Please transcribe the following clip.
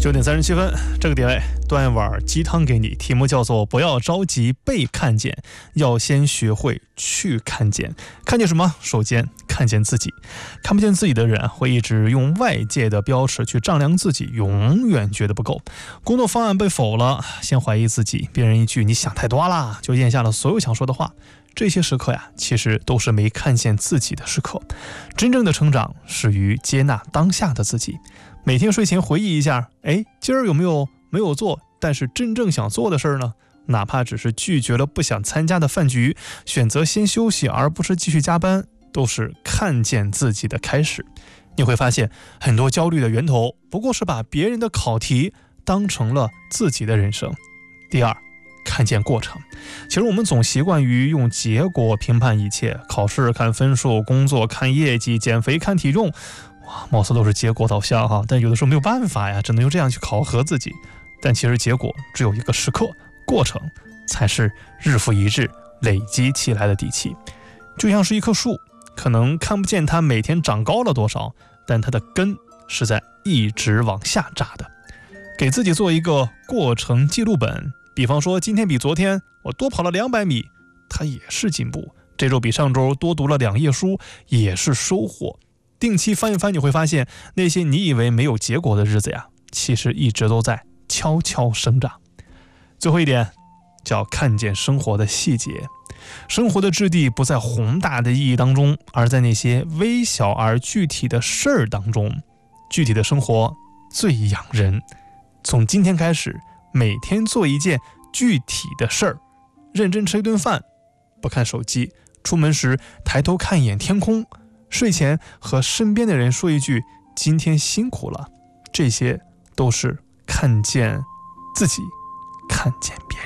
9:37，这个点位端一碗鸡汤给你，题目叫做不要着急被看见，要先学会去看见。看见什么？首先看见自己。看不见自己的人会一直用外界的标尺去丈量自己，永远觉得不够。工作方案被否了，先怀疑自己，别人一句你想太多啦，就咽下了所有想说的话。这些时刻呀，其实都是没看见自己的时刻。真正的成长始于接纳当下的自己。每天睡前回忆一下，今儿有没有做但是真正想做的事儿呢？哪怕只是拒绝了不想参加的饭局，选择先休息而不是继续加班，都是看见自己的开始。你会发现很多焦虑的源头不过是把别人的考题当成了自己的人生。第二，看见过程。其实我们总习惯于用结果评判一切，考试看分数，工作看业绩，减肥看体重，貌似都是结果导向哈，但有的时候没有办法呀，只能用这样去考核自己。但其实结果只有一个时刻，过程才是日复一日累积起来的底气。就像是一棵树，可能看不见它每天长高了多少，但它的根是在一直往下扎的。给自己做一个过程记录本，比方说今天比昨天我多跑了200米，它也是进步。这周比上周多读了2页书，也是收获。定期翻一翻，你会发现那些你以为没有结果的日子呀，其实一直都在悄悄生长。最后一点叫看见生活的细节。生活的质地不在宏大的意义当中，而在那些微小而具体的事儿当中。具体的生活最养人。从今天开始，每天做一件具体的事儿，认真吃一顿饭，不看手机，出门时抬头看一眼天空，睡前和身边的人说一句今天辛苦了。这些都是看见自己，看见别人。